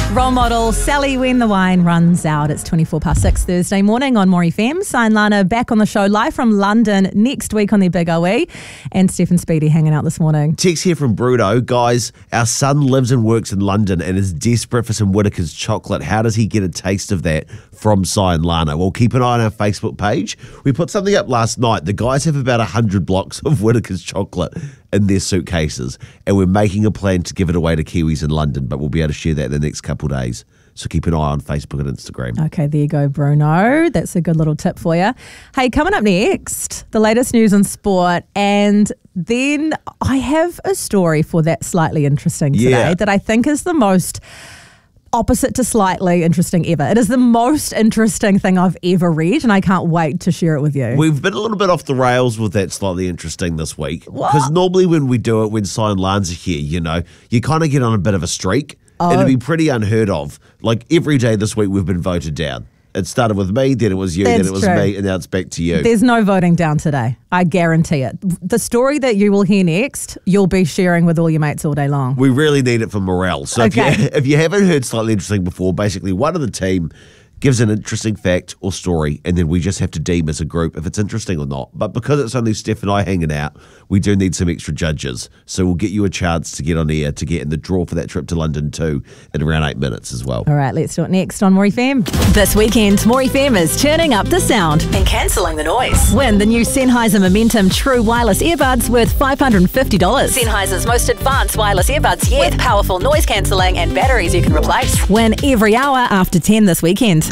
Role model Sally when the wine runs out. It's 6:24 Thursday morning on More FM. Sian Lana back on the show live from London next week on their Big OE. And Stephen Speedy hanging out this morning. Text here from Bruno. Guys, our son lives and works in London and is desperate for some Whittaker's chocolate. How does he get a taste of that from Sian Lana? Well, keep an eye on our Facebook page. We put something up last night. The guys have about 100 blocks of Whittaker's chocolate in their suitcases, and we're making a plan to give it away to Kiwis in London, but we'll be able to share that in the next couple of days. So keep an eye on Facebook and Instagram. Okay, there you go, Bruno. That's a good little tip for you. Hey, coming up next, the latest news in sport, and then I have a story for that slightly interesting today that I think is the most opposite to slightly interesting ever. It is the most interesting thing I've ever read, and I can't wait to share it with you. We've been a little bit off the rails with that slightly interesting this week. Because normally when we do it, when Sian Lans are here, you kind of get on a bit of a streak. It'd be pretty unheard of. Like every day this week we've been voted down. It started with me, then it was you, then it was me, and now it's back to you. There's no voting down today. I guarantee it. The story that you will hear next, you'll be sharing with all your mates all day long. We really need it for morale. So if you haven't heard Slightly Interesting before, basically one of the team gives an interesting fact or story, and then we just have to deem as a group if it's interesting or not. But because it's only Steph and I hanging out, we do need some extra judges. So we'll get you a chance to get on air to get in the draw for that trip to London too in around 8 minutes as well. All right, let's do it next on More FM. This weekend, More FM is turning up the sound and cancelling the noise. Win the new Sennheiser Momentum True Wireless Earbuds worth $550. Sennheiser's most advanced wireless earbuds yet, with powerful noise cancelling and batteries you can replace. Win every hour after 10 this weekend.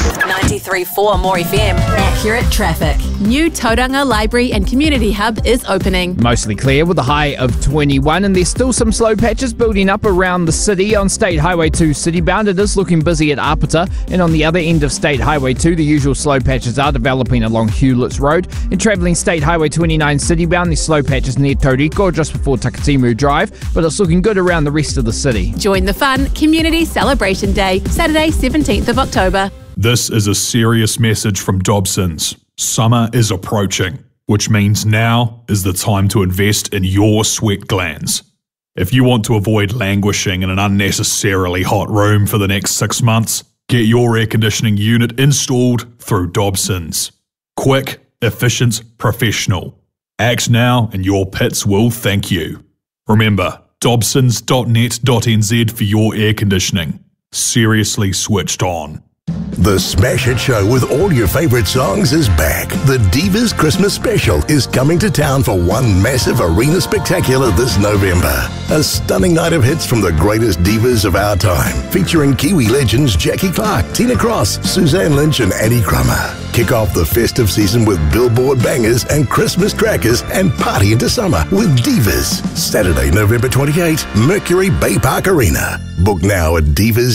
93.4 More FM. Accurate traffic. New Tauranga Library and Community Hub is opening. Mostly clear with a high of 21, and there's still some slow patches building up around the city. On State Highway 2 citybound, it is looking busy at Apata, and on the other end of State Highway 2, the usual slow patches are developing along Hewletts Road. And travelling State Highway 29 citybound, there's slow patches near Tauriko just before Takatimu Drive, but it's looking good around the rest of the city. Join the fun Community Celebration Day, Saturday 17th of October. This is a serious message from Dobsons. Summer is approaching, which means now is the time to invest in your sweat glands. If you want to avoid languishing in an unnecessarily hot room for the next 6 months, get your air conditioning unit installed through Dobsons. Quick, efficient, professional. Act now and your pits will thank you. Remember, dobsons.net.nz for your air conditioning. Seriously switched on. The Smash Hit Show with all your favourite songs is back. The Divas Christmas Special is coming to town for one massive arena spectacular this November. A stunning night of hits from the greatest divas of our time, featuring Kiwi legends Jackie Clark, Tina Cross, Suzanne Lynch and Annie Crummer. Kick off the festive season with Billboard bangers and Christmas crackers and party into summer with Divas. Saturday, November 28, Mercury Bay Park Arena. Book now at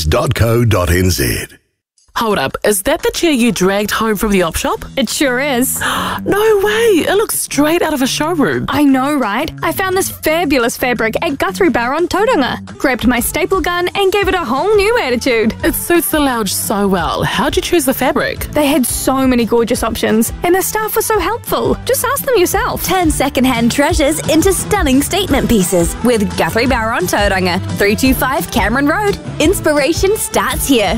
divas.co.nz. Hold up, is that the chair you dragged home from the op shop? It sure is. No way, it looks straight out of a showroom. I know, right? I found this fabulous fabric at Guthrie Bar on Tauranga, grabbed my staple gun and gave it a whole new attitude. It suits the lounge so well. How'd you choose the fabric? They had so many gorgeous options and the staff was so helpful. Just ask them yourself. Turn second-hand treasures into stunning statement pieces with Guthrie Bar on Tauranga, 325 Cameron Road. Inspiration starts here.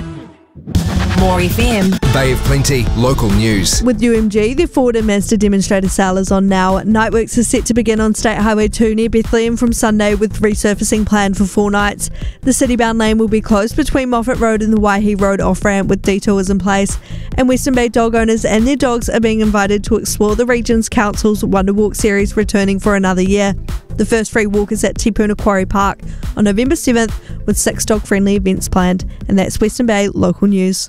More FM. Bay of Plenty, local news. With UMG, the Ford and Mazda demonstrator sale is on now. Nightworks is set to begin on State Highway 2 near Bethlehem from Sunday with resurfacing planned for 4 nights. The city-bound lane will be closed between Moffat Road and the Waihi Road off-ramp with detours in place. And Western Bay dog owners and their dogs are being invited to explore the Region's Council's Wonder Walk series returning for another year. The first free walk is at Te Puna Quarry Park on November 7th with 6 dog-friendly events planned. And that's Western Bay local news.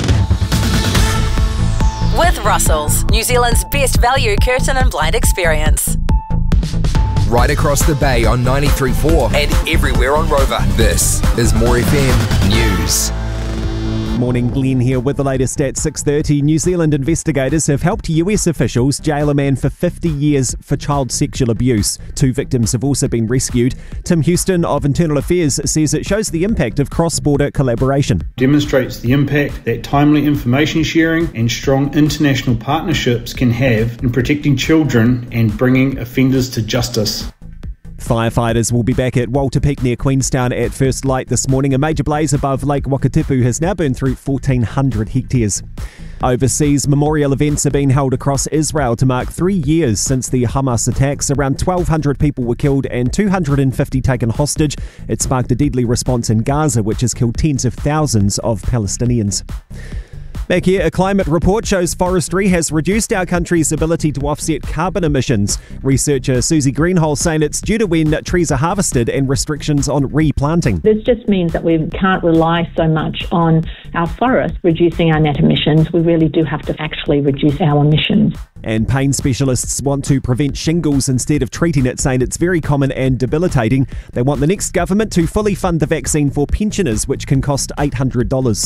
With Russell's, New Zealand's best value curtain and blind experience. Right across the bay on 93.4 and everywhere on Rover. This is More FM News. Morning, Glenn here with the latest at 6:30. New Zealand investigators have helped US officials jail a man for 50 years for child sexual abuse. 2 victims have also been rescued. Tim Houston of Internal Affairs says it shows the impact of cross-border collaboration. Demonstrates the impact that timely information sharing and strong international partnerships can have in protecting children and bringing offenders to justice. Firefighters will be back at Walter Peak near Queenstown at first light this morning. A major blaze above Lake Wakatipu has now burned through 1,400 hectares. Overseas memorial events are being held across Israel to mark 3 years since the Hamas attacks. Around 1,200 people were killed and 250 taken hostage. It sparked a deadly response in Gaza, which has killed tens of thousands of Palestinians. Back here, a climate report shows forestry has reduced our country's ability to offset carbon emissions. Researcher Susie Greenhalgh saying it's due to when trees are harvested and restrictions on replanting. This just means that we can't rely so much on our forests reducing our net emissions. We really do have to actually reduce our emissions. And pain specialists want to prevent shingles instead of treating it, saying it's very common and debilitating. They want the next government to fully fund the vaccine for pensioners, which can cost $800.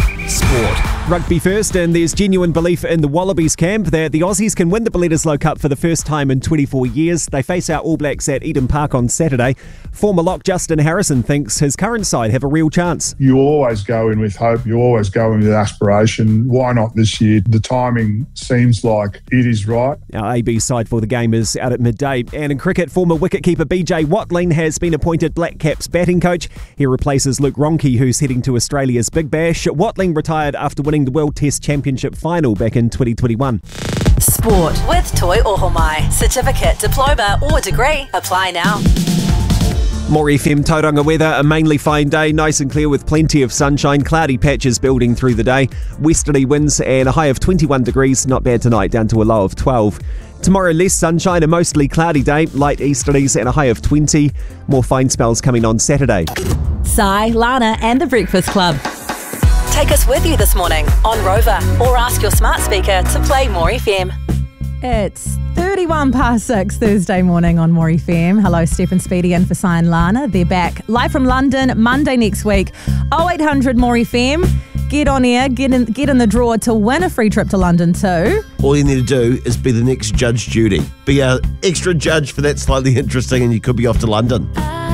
Sport. Rugby first, and there's genuine belief in the Wallabies camp that the Aussies can win the Bledisloe Cup for the first time in 24 years. They face our All Blacks at Eden Park on Saturday. Former lock Justin Harrison thinks his current side have a real chance. You always go in with hope. You always go in with aspiration. Why not this year? The timing seems like it is right. Our AB side for the game is out at midday. And in cricket, former wicketkeeper BJ Watling has been appointed Black Caps batting coach. He replaces Luke Ronke, who's heading to Australia's Big Bash. Watling retired after winning the World Test Championship final back in 2021. Sport with Toi Ohomai. Certificate, diploma or degree. Apply now. More FM Tauranga weather, a mainly fine day, nice and clear with plenty of sunshine, cloudy patches building through the day, westerly winds and a high of 21 degrees, not bad tonight, down to a low of 12. Tomorrow less sunshine, a mostly cloudy day, light easterlies and a high of 20. More fine spells coming on Saturday. Sai, Lana and the Breakfast Club. Take us with you this morning on Rover or ask your smart speaker to play More FM. It's 31 past 6 Thursday morning on More FM. Hello, Steph and Speedy in for Sai and Lana. They're back live from London Monday next week. 0800 More FM. Get on air, get in the draw to win a free trip to London too. All you need to do is be the next Judge Judy. Be our extra judge for that slightly interesting and you could be off to London.